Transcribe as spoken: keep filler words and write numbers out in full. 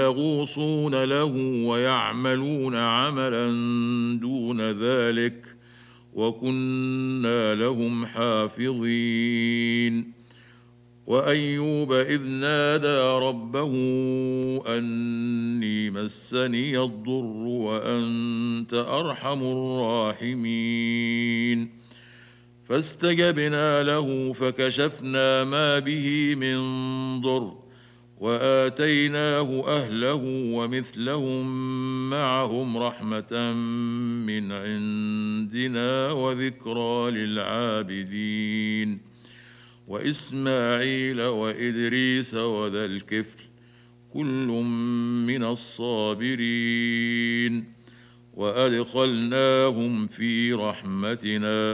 يغوصون له ويعملون عملا دون ذلك وكنا لهم حافظين. وأيوب إذ نادى ربه أني مسني الضر وأنت أرحم الراحمين فاستجبنا له فكشفنا ما به من ضر وآتيناه أهله ومثلهم معهم رحمة من عندنا وذكرى للعابدين وإسماعيل وإدريس وذا الكفل كل من الصابرين وأدخلناهم في رحمتنا